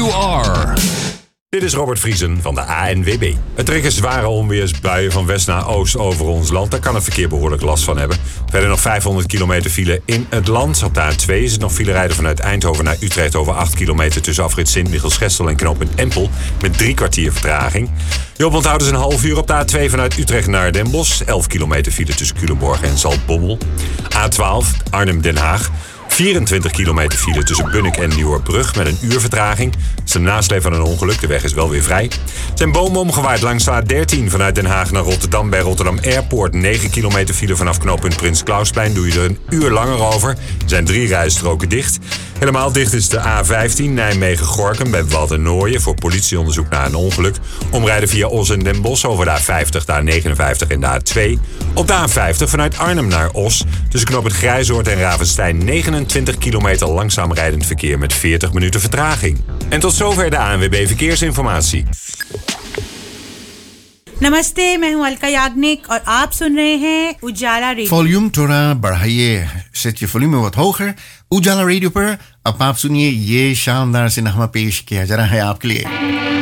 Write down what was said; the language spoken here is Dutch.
you are. Dit is Robert Vriesen van de ANWB. Er trekken zware onweersbuien van west naar oost over ons land. Daar kan het verkeer behoorlijk last van hebben. Verder nog 500 kilometer file in het land. Op de A2 is het nog file rijden vanuit Eindhoven naar Utrecht over 8 kilometer tussen afrit Sint-Michiels-Gestel en knooppunt Empel. Met 3 kwartier vertraging. Je oponthoud is een half uur op de A2 vanuit Utrecht naar Den Bosch. 11 kilometer file tussen Culemborg en Zaltbommel. A12 Arnhem-Den Haag. 24 kilometer file tussen Bunnik en Nieuwerbrug met een uur vertraging. Het is een nasleep van een ongeluk, de weg is wel weer vrij. Er zijn bomen omgewaaid langs de A13 vanuit Den Haag naar Rotterdam bij Rotterdam Airport. 9 kilometer file vanaf knooppunt Prins Klausplein, doe je er een uur langer over. Er zijn 3 rijstroken dicht. Helemaal dicht is de A15 Nijmegen-Gorinchem bij Waddenooien voor politieonderzoek naar een ongeluk. Omrijden via Os en Den Bosch over de A50, de A59 en de A2. Op de A50 vanuit Arnhem naar Os tussen knooppunt Grijzoord en Ravenstein 29 kilometer langzaam rijdend verkeer met 40 minuten vertraging. En tot zover de ANWB Verkeersinformatie. नमस्ते, मैं हूं अलका याग्निक और आप सुन रहे हैं उजाला radio. Volume थोड़ा बढ़ाइए, set volume में बहुत होकर उजाला रेडियो पर अब आप सुनिए ये शानदार सिनेमा पेश किया जा रहा है आपके लिए।